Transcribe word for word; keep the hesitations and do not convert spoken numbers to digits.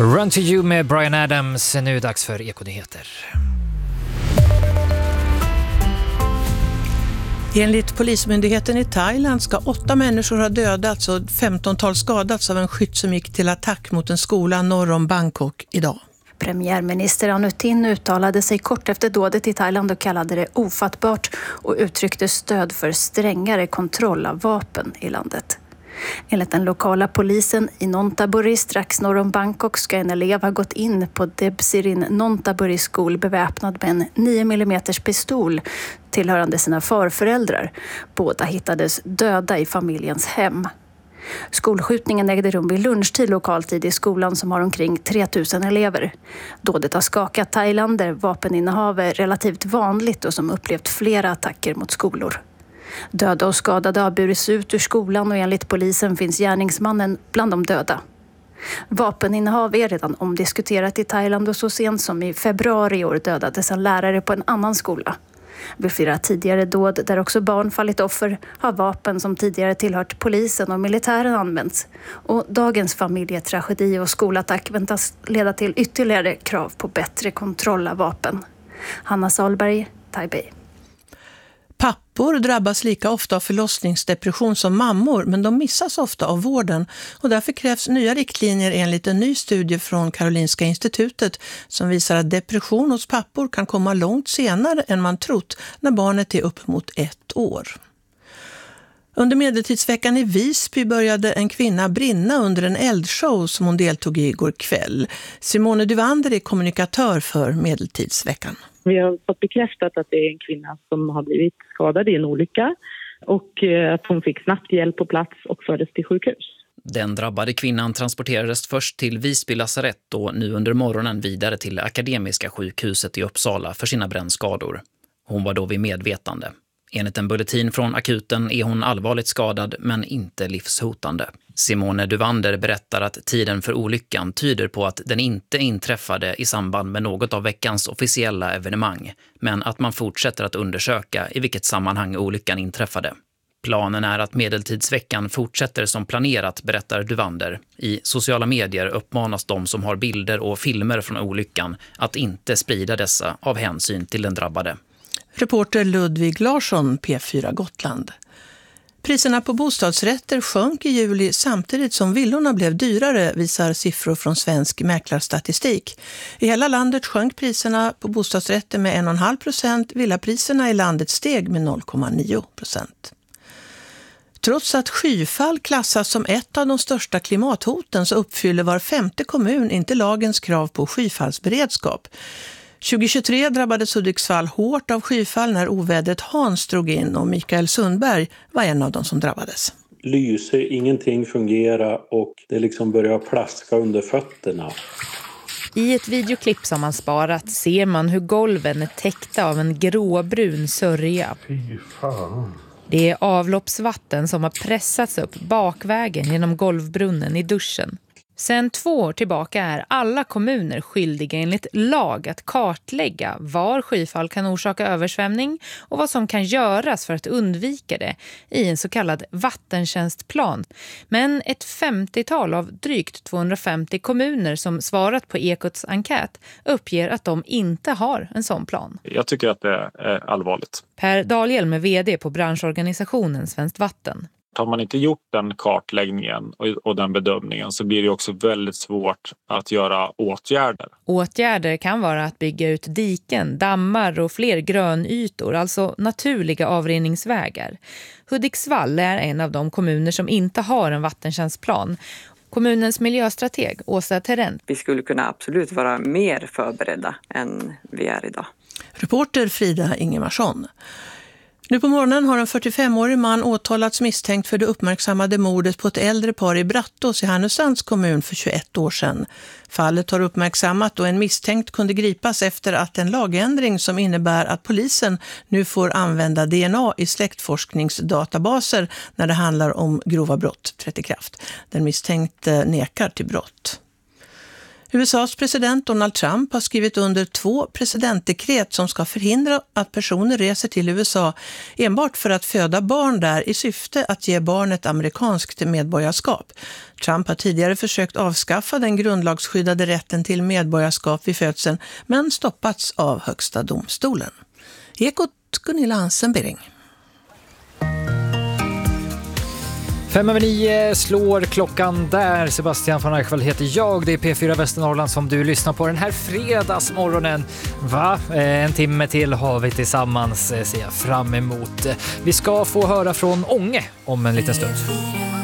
Run to you med Bryan Adams. Nu är det dags för Ekonyheter. Enligt polismyndigheten i Thailand ska åtta människor ha dödats och femtontal skadats av en skytt som gick till attack mot en skola norr om Bangkok idag. Premiärminister Anutin uttalade sig kort efter dådet i Thailand och kallade det ofattbart och uttryckte stöd för strängare kontroll av vapen i landet. Enligt den lokala polisen i Nonthaburi strax norr om Bangkok ska en elev ha gått in på Debsirin Nonthaburi School beväpnad med en nio millimeter pistol tillhörande sina farföräldrar. Båda hittades döda i familjens hem. Skolskjutningen ägde rum vid lunchtid lokaltid i skolan som har omkring tre tusen elever. Dådet har skakat Thailand där vapeninnehav är relativt vanligt och som upplevt flera attacker mot skolor. Döda och skadade har burits ut ur skolan och enligt polisen finns gärningsmannen bland de döda. Vapeninnehav är redan omdiskuterat i Thailand och så sent som i februari i år dödades en lärare på en annan skola. Vid flera tidigare dåd där också barn fallit offer har vapen som tidigare tillhört polisen och militären använts. Och dagens familjetragedi och skolattack väntas leda till ytterligare krav på bättre kontroll av vapen. Hanna Salberg, Taipei. Pappor drabbas lika ofta av förlossningsdepression som mammor, men de missas ofta av vården och därför krävs nya riktlinjer enligt en ny studie från Karolinska institutet som visar att depression hos pappor kan komma långt senare än man trott när barnet är upp mot ett år. Under medeltidsveckan i Visby började en kvinna brinna under en eldshow som hon deltog i igår kväll. Simone Duvander är kommunikatör för medeltidsveckan. Vi har fått bekräftat att det är en kvinna som har blivit skadad i en olycka och att hon fick snabbt hjälp på plats och fördes till sjukhus. Den drabbade kvinnan transporterades först till Visby lasarett och nu under morgonen vidare till Akademiska sjukhuset i Uppsala för sina brännskador. Hon var då vid medvetande. Enligt en bulletin från akuten är hon allvarligt skadad men inte livshotande. Simone Duvander berättar att tiden för olyckan tyder på att den inte inträffade i samband med något av veckans officiella evenemang, men att man fortsätter att undersöka i vilket sammanhang olyckan inträffade. Planen är att medeltidsveckan fortsätter som planerat, berättar Duvander. I sociala medier uppmanas de som har bilder och filmer från olyckan att inte sprida dessa av hänsyn till den drabbade. Reporter Ludvig Larsson, P fyra Gotland. Priserna på bostadsrätter sjönk i juli samtidigt som villorna blev dyrare, visar siffror från svensk mäklarstatistik. I hela landet sjönk priserna på bostadsrätter med en komma fem procent, villapriserna i landet steg med noll komma nio procent. Trots att skyfall klassas som ett av de största klimathoten så uppfyller var femte kommun inte lagens krav på skyfallsberedskap. tjugohundratjugotre drabbades Hudiksvall hårt av skyfall när ovädret Hans drog in och Mikael Sundberg var en av de som drabbades. Lyse, ingenting fungerar och det liksom börjar plaska under fötterna. I ett videoklipp som man sparat ser man hur golven är täckta av en gråbrun sörja. Fy fan. Det är avloppsvatten som har pressats upp bakvägen genom golvbrunnen i duschen. Sen två år tillbaka är alla kommuner skyldiga enligt lag att kartlägga var skyfall kan orsaka översvämning och vad som kan göras för att undvika det i en så kallad vattentjänstplan. Men ett femtiotal av drygt tvåhundrafemtio kommuner som svarat på Ekots enkät uppger att de inte har en sån plan. Jag tycker att det är allvarligt. Per Dahlhjelm är vd på branschorganisationen Svenskt Vatten. Har man inte gjort den kartläggningen och, och den bedömningen så blir det också väldigt svårt att göra åtgärder. Åtgärder kan vara att bygga ut diken, dammar och fler grönytor, alltså naturliga avrinningsvägar. Hudiksvall är en av de kommuner som inte har en vattentjänstplan. Kommunens miljöstrateg Åsa Terent. Vi skulle kunna absolut vara mer förberedda än vi är idag. Reporter Frida Ingemarsson. Nu på morgonen har en fyrtiofemårig man åtalats misstänkt för det uppmärksammade mordet på ett äldre par i Brattås i Härnösands kommun för tjugoett år sedan. Fallet har uppmärksammat och en misstänkt kunde gripas efter att en lagändring som innebär att polisen nu får använda D N A i släktforskningsdatabaser när det handlar om grova brott trätt i kraft. Den misstänkte nekar till brott. U S A:s president Donald Trump har skrivit under två presidentdekret som ska förhindra att personer reser till U S A enbart för att föda barn där i syfte att ge barnet amerikanskt medborgarskap. Trump har tidigare försökt avskaffa den grundlagsskyddade rätten till medborgarskap vid födseln men stoppats av Högsta domstolen. Ekot Gunilla Hansen-Bering. Fem över nio slår klockan där. Sebastian von Eichwald heter jag. Det är P fyra Västernorrland som du lyssnar på den här fredagsmorgonen. Va? En timme till har vi tillsammans, ser jag fram emot. Vi ska få höra från Ånge om en liten stund.